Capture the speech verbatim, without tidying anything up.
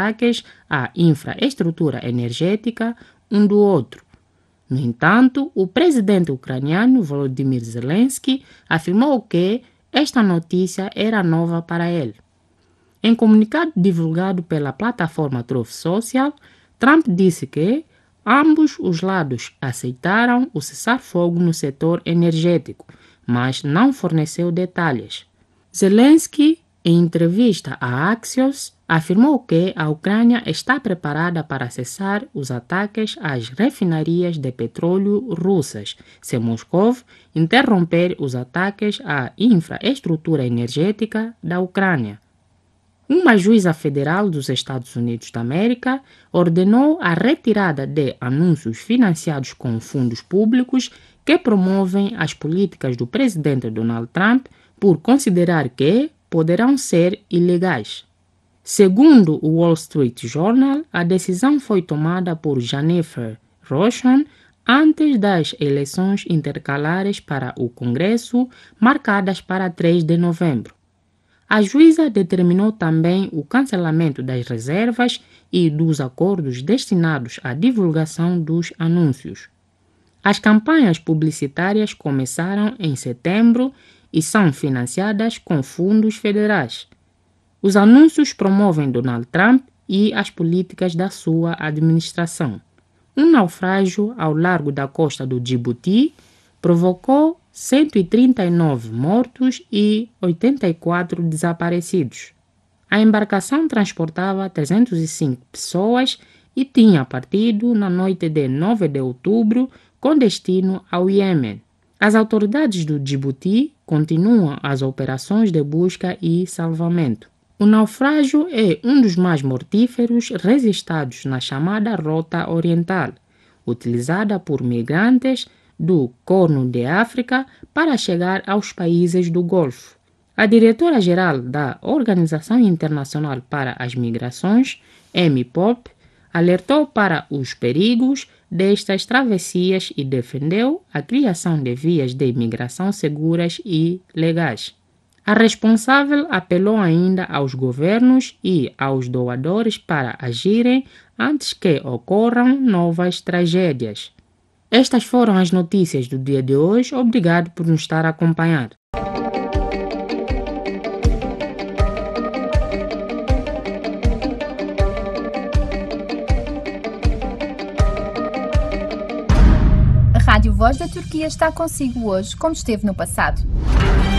ataques à infraestrutura energética um do outro. No entanto, o presidente ucraniano Volodymyr Zelensky afirmou que esta notícia era nova para ele. Em comunicado divulgado pela plataforma Truth Social, Trump disse que ambos os lados aceitaram o cessar-fogo no setor energético, mas não forneceu detalhes. Zelensky, em entrevista à Axios, afirmou que a Ucrânia está preparada para cessar os ataques às refinarias de petróleo russas, se Moscou interromper os ataques à infraestrutura energética da Ucrânia. Uma juíza federal dos Estados Unidos da América ordenou a retirada de anúncios financiados com fundos públicos que promovem as políticas do presidente Donald Trump por considerar que poderão ser ilegais. Segundo o Wall Street Journal, a decisão foi tomada por Jennifer Rochon antes das eleições intercalares para o Congresso, marcadas para três de novembro. A juíza determinou também o cancelamento das reservas e dos acordos destinados à divulgação dos anúncios. As campanhas publicitárias começaram em setembro e são financiadas com fundos federais. Os anúncios promovem Donald Trump e as políticas da sua administração. Um naufrágio ao largo da costa do Djibouti provocou cento e trinta e nove mortos e oitenta e quatro desaparecidos. A embarcação transportava trezentas e cinco pessoas e tinha partido na noite de nove de outubro com destino ao Iêmen. As autoridades do Djibouti continuam as operações de busca e salvamento. O naufrágio é um dos mais mortíferos registrados na chamada Rota Oriental, utilizada por migrantes do Corno de África para chegar aos países do Golfo. A diretora-geral da Organização Internacional para as Migrações, Amy Pope, alertou para os perigos destas travessias e defendeu a criação de vias de imigração seguras e legais. A responsável apelou ainda aos governos e aos doadores para agirem antes que ocorram novas tragédias. Estas foram as notícias do dia de hoje. Obrigado por nos estar a acompanhar. A Rádio Voz da Turquia está consigo hoje, como esteve no passado.